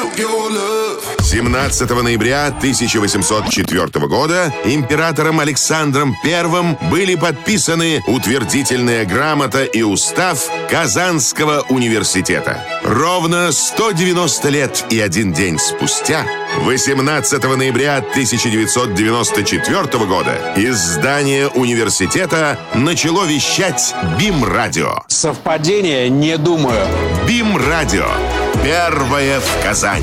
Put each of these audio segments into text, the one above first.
17 ноября 1804 года императором Александром I были подписаны утвердительная грамота и устав Казанского университета. Ровно 190 лет и 1 день спустя, 18 ноября 1994 года, из здания университета начало вещать БИМ-радио. Совпадение? Не думаю. БИМ-радио. Первое в Казани.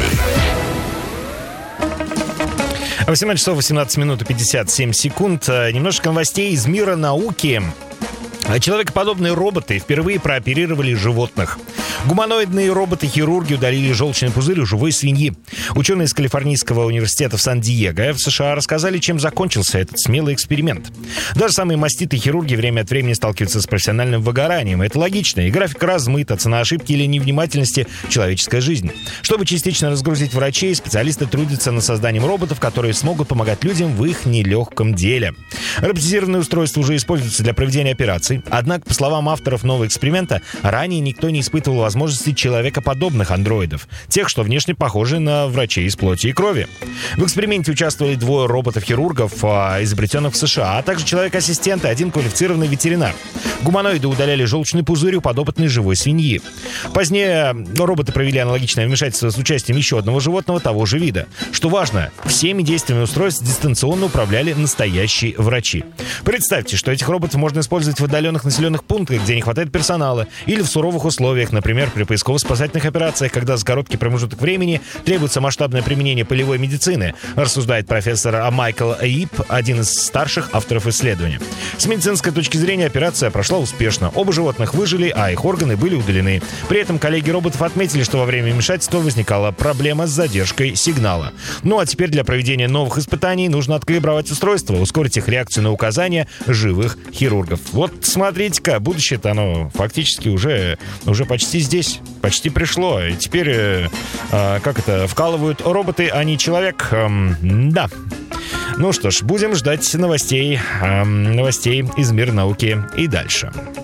18 часов 18 минут и 57 секунд. Немножко новостей из мира науки. Человекоподобные роботы впервые прооперировали животных. Гуманоидные роботы-хирурги удалили желчный пузырь у живой свиньи. Ученые из Калифорнийского университета в Сан-Диего в США рассказали, чем закончился этот смелый эксперимент. Даже самые маститые хирурги время от времени сталкиваются с профессиональным выгоранием. Это логично, и графика размыта, цена ошибки или невнимательности — человеческая жизнь. Чтобы частично разгрузить врачей, специалисты трудятся над созданием роботов, которые смогут помогать людям в их нелегком деле. Роботизированные устройства уже используются для проведения операций. Однако, по словам авторов нового эксперимента, ранее никто не испытывал возможности человекоподобных андроидов, тех, что внешне похожи на врачей из плоти и крови. В эксперименте участвовали 2 роботов-хирургов, изобретенных в США, а также человек-ассистент и 1 квалифицированный ветеринар. Гуманоиды удаляли желчный пузырь у подопытной живой свиньи. Позднее роботы провели аналогичное вмешательство с участием еще одного животного того же вида. Что важно, всеми действиями устройств дистанционно управляли настоящие врачи. Представьте, что этих роботов можно использовать в отдаленных населенных пунктах, где не хватает персонала, или в суровых условиях, например, при поисково-спасательных операциях, когда за короткий промежуток времени требуется масштабное применение полевой медицины, рассуждает профессор Майкл Ип, один из старших авторов исследования. С медицинской точки зрения операция прошла успешно. Оба животных выжили, а их органы были удалены. При этом коллеги роботов отметили, что во время вмешательства возникала проблема с задержкой сигнала. Ну а теперь для проведения новых испытаний нужно откалибровать устройство, ускорить их реакцию на указания живых хирургов. Вот смотрите-ка, будущее-то оно фактически уже почти здесь, почти пришло. И теперь, вкалывают роботы, а не человек. Да. Ну что ж, будем ждать новостей из мира науки и дальше.